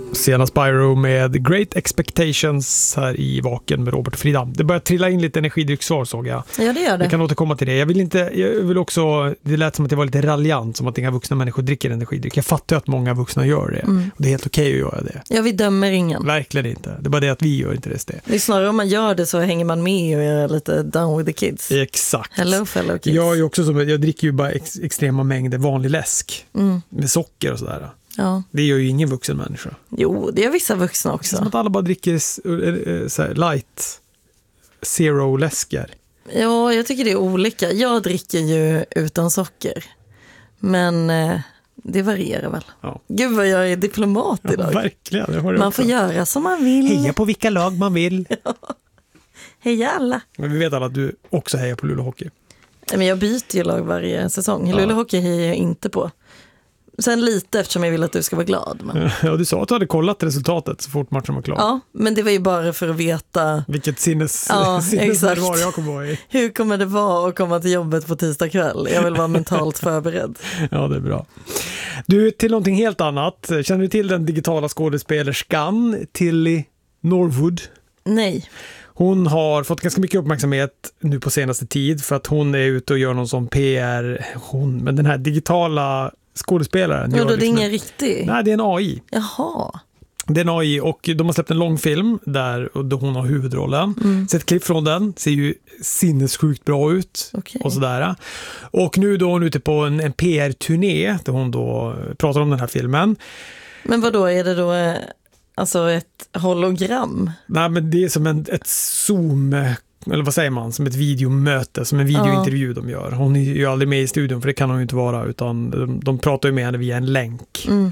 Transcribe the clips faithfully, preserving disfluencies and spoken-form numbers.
Sena Spyro med Great Expectations här i Vaken med Robert och Frida. Det börjar trilla in lite energidryckssvar, såg jag. Ja, det gör det. Vi kan återkomma till det. Jag vill inte, jag vill också, det lät som att det var lite raljant, som att inga vuxna människor dricker energidryck. Jag fattar att många vuxna gör det. Mm. Och det är helt okej att göra det. Ja, vi dömer ingen. Verkligen inte. Det är bara det att vi gör inte det. Det är snarare om man gör det så hänger man med och är lite down with the kids. Exakt. Hello fellow kids. Jag är också som, jag dricker ju bara ex, extrema mängder vanlig läsk. Mm. Med socker och sådär. Ja. Det gör ju ingen vuxen människa. Jo, det är vissa vuxna också. Som att alla bara dricker så här, light zero läskar. Ja, jag tycker det är olika. Jag dricker ju utan socker. Men eh, det varierar väl. Ja. Gud vad jag är diplomat idag. Ja, verkligen. Det har man också. får göra som man vill. Heja på vilka lag man vill. Ja. Heja alla. Men vi vet alla att du också hejar på Luleå Hockey. Men jag byter ju lag varje säsong. Ja. Luleå Hockey hejar jag inte på. Sen lite eftersom jag vill att du ska vara glad. Men... Ja, du sa att du hade kollat resultatet så fort matchen var klar. Ja, men det var ju bara för att veta... Vilket sinnes, ja, sinnesnärvaro jag kommer vara i. Hur kommer det vara att komma till jobbet på tisdag kväll? Jag vill vara mentalt förberedd. Ja, det är bra. Du, till någonting helt annat. Känner du till den digitala skådespelerskan Tilly Norwood? Nej. Hon har fått ganska mycket uppmärksamhet nu på senaste tid för att hon är ute och gör någon sån P R. Hon, men den här digitala skådespelaren. Ja, då liksom, det är ingen riktig? Nej, det är en A I. Jaha. Det är en A I och de har släppt en långfilm där hon har huvudrollen. Mm. Sett klipp från den, ser ju sinnessjukt bra ut. Okay. Och sådär. Och nu då är hon ute på en, en P R-turné där hon då pratar om den här filmen. Men vad då är det då alltså ett hologram? Nej, men det är som en, ett Zoom, eller vad säger man, som ett videomöte, som en videointervju de gör. Hon är ju aldrig med i studion, för det kan hon ju inte vara, utan de, de pratar ju med henne via en länk. Mm.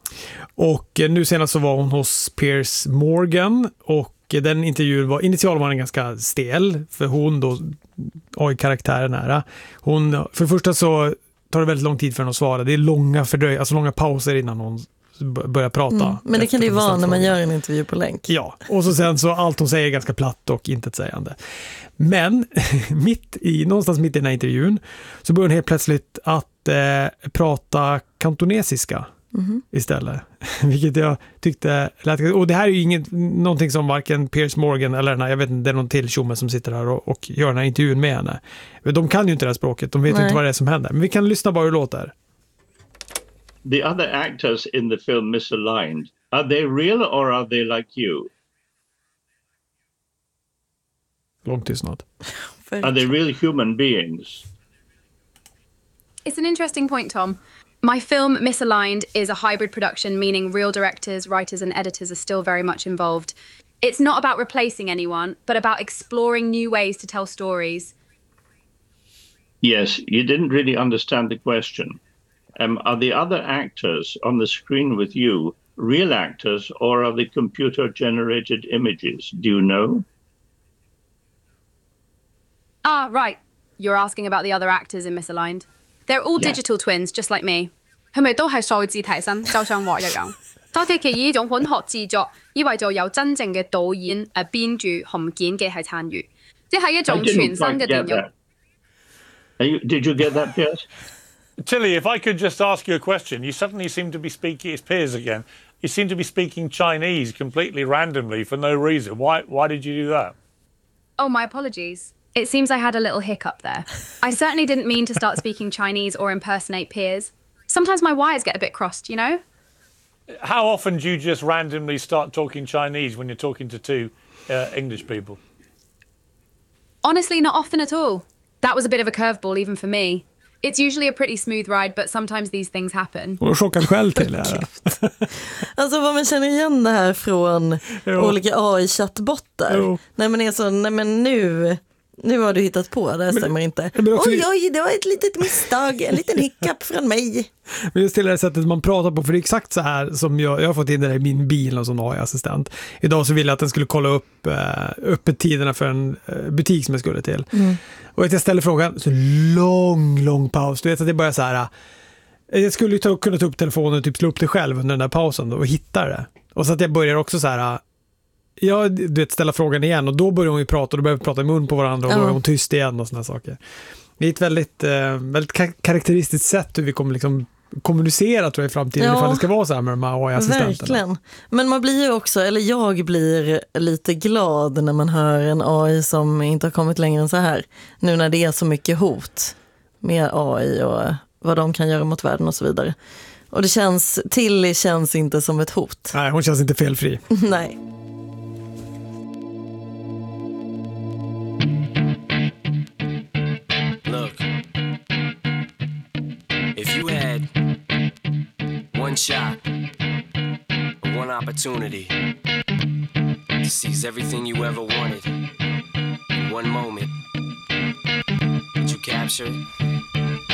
Och nu senast så var hon hos Piers Morgan, och den intervjun var, initialt var den ganska stel, för hon då, oj, karaktären här, hon, för det första så tar det väldigt lång tid för henne att svara. Det är långa fördröj, alltså långa pauser innan hon börja prata. Mm, men det kan det ju vara när man gör en intervju på länk. Ja, och så sen så allt hon säger är ganska platt och intetsägande. Men mitt i, någonstans mitt i den här intervjun så börjar hon helt plötsligt att eh, prata kantonesiska mm-hmm. istället. Vilket jag tyckte lät, och det här är ju inget, någonting som varken Piers Morgan eller den här, jag vet inte, det är någon till tjomme som sitter här och, och gör den här intervjun med henne. De kan ju inte det här språket, de vet Nej. inte vad det är som händer. Men vi kan lyssna bara hur det låter. The other actors in the film Misaligned, are they real or are they like you? Lång tystnad. Are they real human beings? It's an interesting point, Tom. My film Misaligned is a hybrid production, meaning real directors, writers and editors are still very much involved. It's not about replacing anyone, but about exploring new ways to tell stories. Yes, you didn't really understand the question. Um, are the other actors on the screen with you real actors or are they computer-generated images? Do you know? Ah, right. You're asking about the other actors in Misaligned. They're all yeah. digital twins, just like me. 係咪都係數字提升，就像畫一樣？多啲嘅呢種混合製作，以為就有真正嘅導演、誒編劇同剪嘅係參與，即係一種全新嘅電影。 You, did you get that, Piers? Tilly, if I could just ask you a question. You suddenly seem to be speaking, it's Piers again, you seem to be speaking Chinese completely randomly for no reason. Why, why did you do that? Oh, my apologies. It seems I had a little hiccup there. I certainly didn't mean to start speaking Chinese or impersonate Piers. Sometimes my wires get a bit crossed, you know? How often do you just randomly start talking Chinese when you're talking to two uh, English people? Honestly, not often at all. That was a bit of a curveball even for me. It's usually a pretty smooth ride, but sometimes these things happen. Och chockad själv till det här. Alltså vad man känner igen det här från jo. olika A I-chattbottar. Jo. Nej men är så, nej men nu... Nu har du hittat på, det stämmer men, inte. Men också, oj, oj, det var ett litet misstag, en liten hiccup från mig. Men just till det sättet man pratar på, för det är exakt så här som jag, jag har fått in det i min bil och som A I-assistent. Idag så ville jag att den skulle kolla upp äh, öppettiderna för en äh, butik som jag skulle till. Mm. Och jag ställer frågan, så lång, lång paus. Du vet att det bara så här, äh, jag skulle ju ta, kunna ta upp telefonen och typ slå upp det själv under den där pausen då, och hitta det. Och så att jag börjar också så här... Ja, du vet, ställa frågan igen och då börjar hon ju prata och då börjar vi prata i mun på varandra och då är hon tyst igen och såna saker. Det är ett väldigt, eh, väldigt karaktäristiskt sätt hur vi kommer liksom kommunicera tror jag i framtiden ja, ifall det ska vara så här med de här A I-assistenterna. Verkligen. Men man blir ju också, eller jag blir lite glad när man hör en A I som inte har kommit längre än så här. Nu när det är så mycket hot med A I och vad de kan göra mot världen och så vidare. Och det känns, Tilly känns inte som ett hot. Nej, hon känns inte felfri. Nej. Look, if you had one shot, one opportunity to seize everything you ever wanted in one moment, would you capture it?